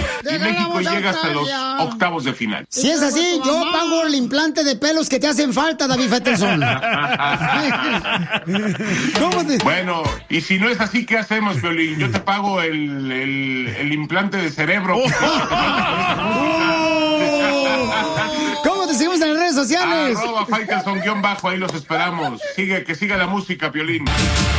y México llega hasta los octavos de final. Si es así, yo pago el implante de pelos que te hacen falta, David Faitelson. Bueno, y si no es así, ¿qué hacemos, Piolín? Yo te pago el implante de cerebro. ¿Cómo te seguimos en las redes sociales? @Faitelson_, ahí los esperamos. Que siga la música, Piolín.